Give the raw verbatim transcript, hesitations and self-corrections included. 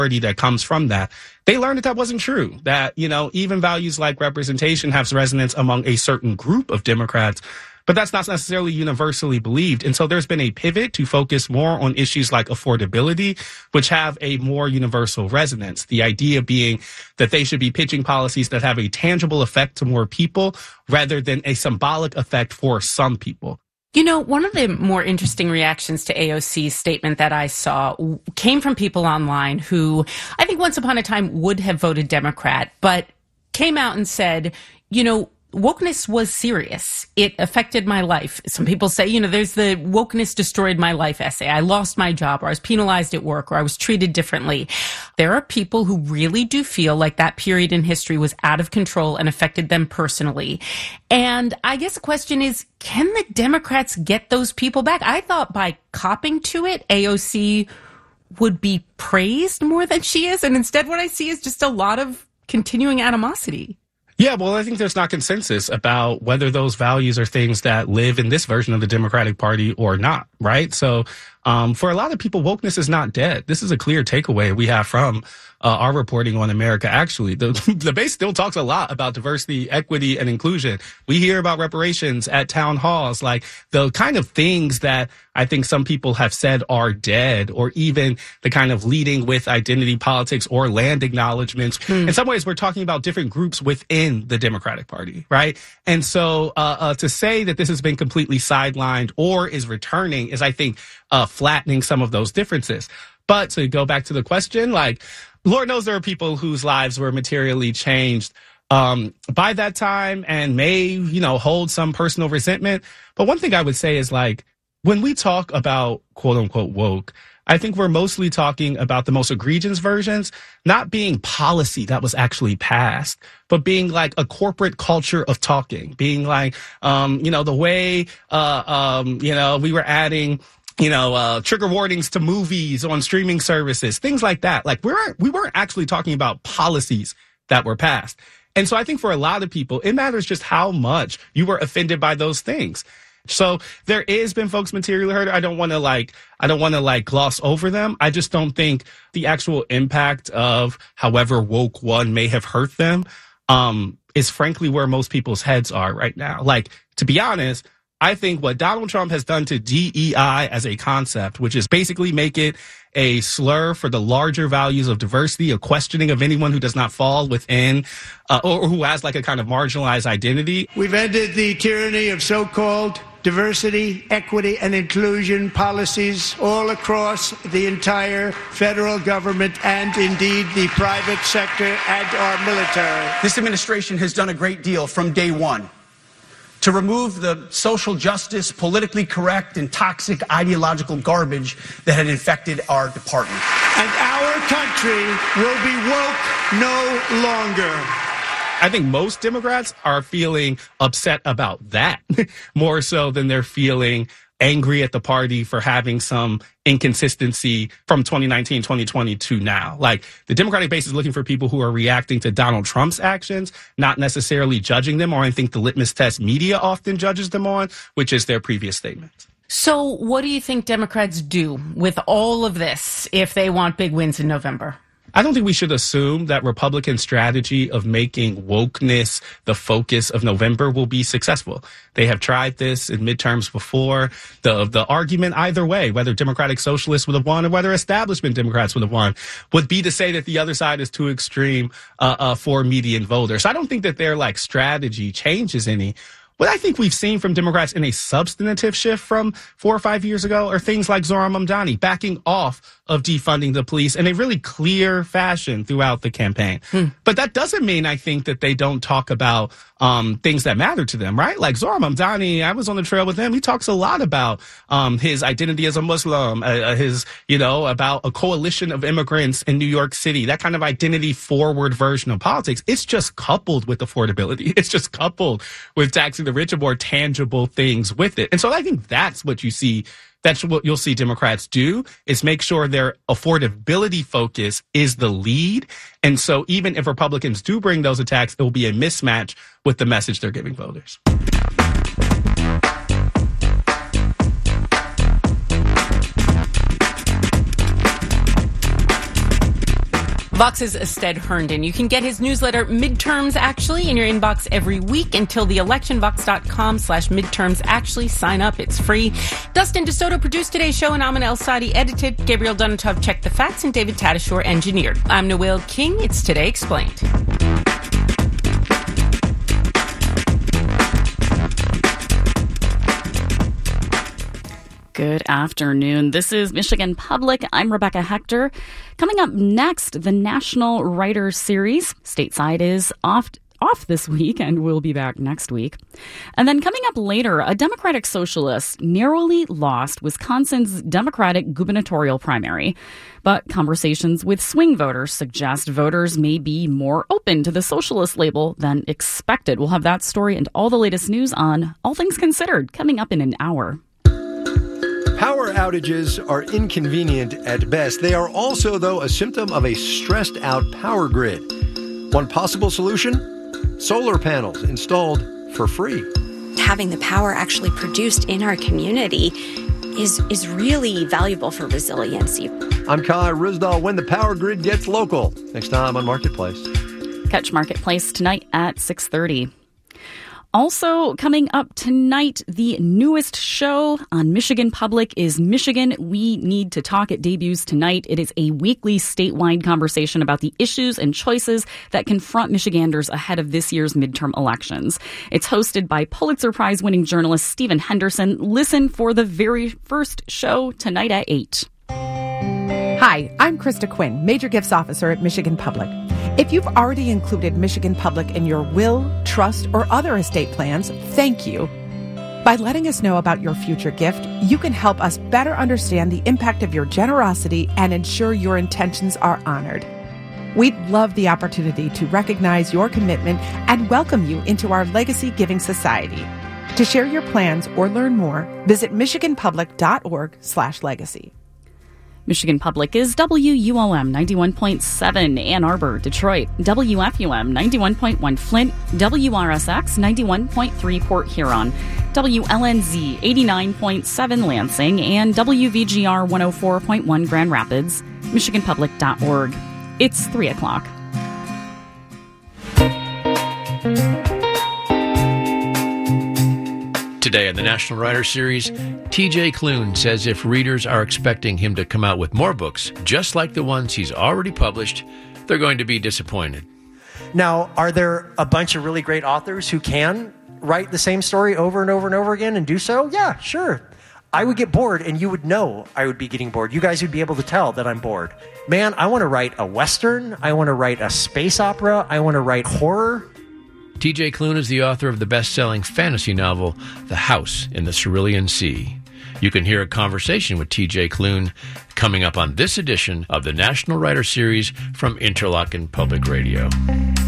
that comes from that, they learned that that wasn't true, that, you know, even values like representation have resonance among a certain group of Democrats, but that's not necessarily universally believed. And so there's been a pivot to focus more on issues like affordability, which have a more universal resonance. The idea being that they should be pitching policies that have a tangible effect to more people rather than a symbolic effect for some people. You know, one of the more interesting reactions to A O C's statement that I saw came from people online who I think once upon a time would have voted Democrat, but came out and said, you know, wokeness was serious. It affected my life. Some people say, you know, there's the wokeness destroyed my life essay. I lost my job, or I was penalized at work, or I was treated differently. There are people who really do feel like that period in history was out of control and affected them personally. And I guess the question is, can the Democrats get those people back? I thought by copping to it, A O C would be praised more than she is. And instead what I see is just a lot of continuing animosity. Yeah, well, I think there's not consensus about whether those values are things that live in this version of the Democratic Party or not, right? So um, for a lot of people, wokeness is not dead. This is a clear takeaway we have from uh, our reporting on America. Actually, the, the base still talks a lot about diversity, equity, and inclusion. We hear about reparations at town halls, like the kind of things that I think some people have said are dead, or even the kind of leading with identity politics or land acknowledgments. Hmm. In some ways, we're talking about different groups within the Democratic Party, right? And so uh, uh, to say that this has been completely sidelined or is returning is, I think, uh, flattening some of those differences. But to go back to the question, like, Lord knows there are people whose lives were materially changed um, by that time and may, you know, hold some personal resentment. But one thing I would say is, like, when we talk about quote unquote woke, I think we're mostly talking about the most egregious versions, not being policy that was actually passed, but being like a corporate culture of talking, being like, um, you know, the way, uh, um, you know, we were adding, you know, uh, trigger warnings to movies on streaming services, things like that. Like we weren't, we weren't actually talking about policies that were passed. And so I think for a lot of people, it matters just how much you were offended by those things. So there is been folks materially hurt. I don't want to like, I don't want to like gloss over them. I just don't think the actual impact of however woke one may have hurt them, um, is frankly where most people's heads are right now. Like, to be honest, I think what Donald Trump has done to D E I as a concept, which is basically make it a slur for the larger values of diversity, a questioning of anyone who does not fall within uh, or who has like a kind of marginalized identity. We've ended the tyranny of so-called diversity, equity, and inclusion policies all across the entire federal government and indeed the private sector and our military. This administration has done a great deal from day one to remove the social justice, politically correct, and toxic ideological garbage that had infected our department. And our country will be woke no longer. I think most Democrats are feeling upset about that more so than they're feeling angry at the party for having some inconsistency from twenty nineteen, twenty twenty to now. Like, the Democratic base is looking for people who are reacting to Donald Trump's actions, not necessarily judging them, or I think the litmus test media often judges them on, which is their previous statements. So what do you think Democrats do with all of this if they want big wins in November? I don't think we should assume that Republican strategy of making wokeness the focus of November will be successful. They have tried this in midterms before. The the argument either way, whether Democratic Socialists would have won or whether establishment Democrats would have won, would be to say that the other side is too extreme uh, uh, for median voters. So I don't think that their like strategy changes any. What I think we've seen from Democrats in a substantive shift from four or five years ago are things like Zohran Mamdani backing off of defunding the police in a really clear fashion throughout the campaign. Hmm. But that doesn't mean, I think, that they don't talk about um, things that matter to them, right? Like Zohran Mamdani, I was on the trail with him. He talks a lot about um, his identity as a Muslim, uh, his, you know, about a coalition of immigrants in New York City, that kind of identity forward version of politics. It's just coupled with affordability. It's just coupled with taxing the rich and more tangible things with it. And so I think that's what you see. That's what you'll see Democrats do, is make sure their affordability focus is the lead. And so even if Republicans do bring those attacks, it will be a mismatch with the message they're giving voters. Vox's Ested Herndon. You can get his newsletter, Midterms Actually, in your inbox every week until the election. Vox.com slash midterms actually. Sign up. It's free. Dustin DeSoto produced today's show, and Amin El-Sadi edited. Gabriel Donatov checked the facts, and David Tadashore engineered. I'm Noel King. It's Today Explained. Good afternoon. This is Michigan Public. I'm Rebecca Hector. Coming up next, the National Writers Series. Stateside is off off this week and will be back next week. And then coming up later, a Democratic Socialist narrowly lost Wisconsin's Democratic gubernatorial primary. But conversations with swing voters suggest voters may be more open to the socialist label than expected. We'll have that story and all the latest news on All Things Considered coming up in an hour. Power outages are inconvenient at best. They are also, though, a symptom of a stressed-out power grid. One possible solution? Solar panels installed for free. Having the power actually produced in our community is, is really valuable for resiliency. I'm Kai Rizdal. When the power grid gets local. Next time on Marketplace. Catch Marketplace tonight at six thirty. Also coming up tonight, the newest show on Michigan Public is Michigan We Need to Talk. It debuts tonight. It is a weekly statewide conversation about the issues and choices that confront Michiganders ahead of this year's midterm elections. It's hosted by Pulitzer Prize-winning journalist Stephen Henderson. Listen for the very first show tonight at eight. Hi, I'm Krista Quinn, Major Gifts Officer at Michigan Public. If you've already included Michigan Public in your will, trust, or other estate plans, thank you. By letting us know about your future gift, you can help us better understand the impact of your generosity and ensure your intentions are honored. We'd love the opportunity to recognize your commitment and welcome you into our Legacy Giving Society. To share your plans or learn more, visit michiganpublic.org slash legacy. Michigan Public is W U O M ninety-one point seven Ann Arbor, Detroit, W F U M ninety-one point one Flint, W R S X ninety-one point three Port Huron, W L N Z eighty-nine point seven Lansing, and W V G R one oh four point one Grand Rapids, michigan public dot org. It's three o'clock. Today on the National Writers Series, T J Klune says if readers are expecting him to come out with more books, just like the ones he's already published, they're going to be disappointed. Now, are there a bunch of really great authors who can write the same story over and over and over again and do so? Yeah, sure. I would get bored, and you would know I would be getting bored. You guys would be able to tell that I'm bored. Man, I want to write a Western. I want to write a space opera. I want to write horror. T J Klune is the author of the best-selling fantasy novel, The House in the Cerulean Sea. You can hear a conversation with T J Klune coming up on this edition of the National Writer Series from Interlochen Public Radio.